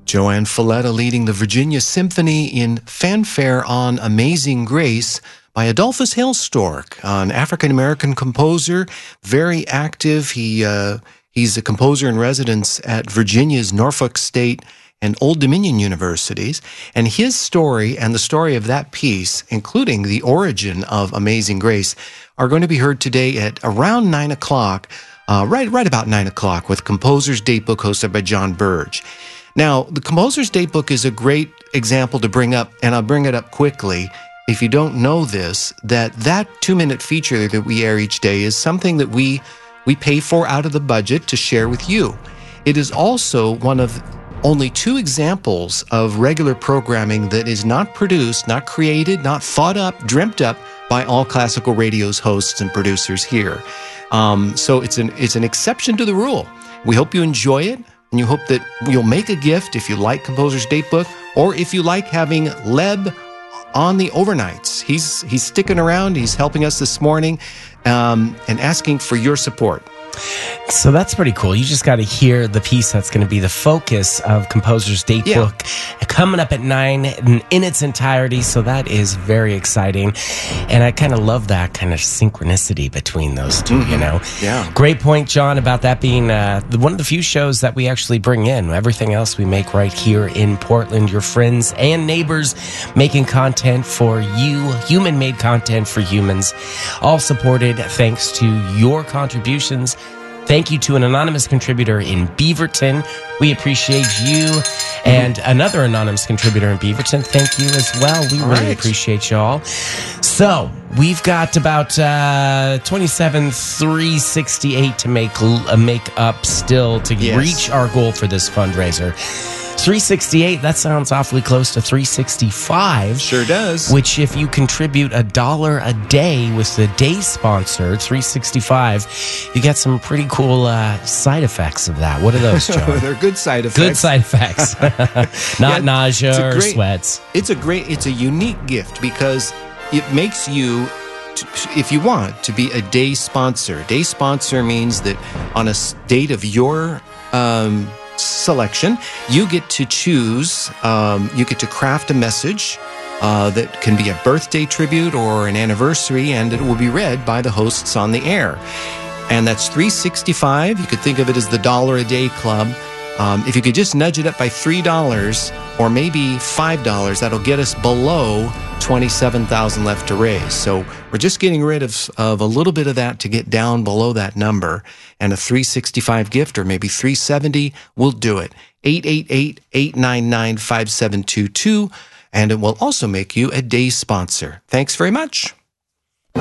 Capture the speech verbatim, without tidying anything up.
Joanne Falletta leading the Virginia Symphony in Fanfare on Amazing Grace by Adolphus Hailstork, an African-American composer, very active. He uh, He's a composer in residence at Virginia's Norfolk State and Old Dominion universities. And his story and the story of that piece, including the origin of Amazing Grace, are going to be heard today at around nine o'clock, uh, right, right about nine o'clock, with Composer's Datebook hosted by John Burge. Now, the Composer's Datebook is a great example to bring up, and I'll bring it up quickly. If you don't know this, that that two-minute feature that we air each day is something that we we pay for out of the budget to share with you. It is also one of only two examples of regular programming that is not produced, not created, not thought up, dreamt up by All Classical Radio's hosts and producers here. Um, so it's an it's an exception to the rule. We hope you enjoy it. And you hope that you'll make a gift if you like Composer's Datebook, or if you like having Leb on the overnights. He's he's sticking around. He's helping us this morning um, and asking for your support. So that's pretty cool. You just got to hear the piece that's going to be the focus of Composer's Datebook yeah. coming up at nine in, in its entirety. So that is very exciting. And I kind of love that kind of synchronicity between those two, mm-hmm. you know? Yeah. Great point, John, about that being uh, one of the few shows that we actually bring in. Everything else we make right here in Portland. Your friends and neighbors making content for you, human-made content for humans, all supported thanks to your contributions. Thank you to an anonymous contributor in Beaverton. We appreciate you. And another anonymous contributor in Beaverton, thank you as well. We All really right. appreciate y'all. So we've got about uh, twenty-seven three sixty-eight to make uh, make up still to Yes. reach our goal for this fundraiser. three sixty-eight, that sounds awfully close to three sixty-five. Sure does. Which, if you contribute a dollar a day with the day sponsor, three sixty-five, you get some pretty cool uh, side effects of that. What are those, John? They're good side effects. Good side effects. Not Yeah, nausea it's a or great- sweats. It's a great, it's a unique gift because it makes you, if you want, to be a day sponsor. Day sponsor means that on a s- date of your um, selection, you get to choose, um, you get to craft a message uh, that can be a birthday tribute or an anniversary, and it will be read by the hosts on the air. And that's three sixty-five. You could think of it as the dollar a day club. Um, if you could just nudge it up by three dollars or maybe five dollars, that'll get us below twenty-seven thousand left to raise. So we're just getting rid of, of a little bit of that to get down below that number. And a three sixty-five gift, or maybe three seventy, will do it. eight eight eight, eight nine nine, five seven two two. And it will also make you a day sponsor. Thanks very much.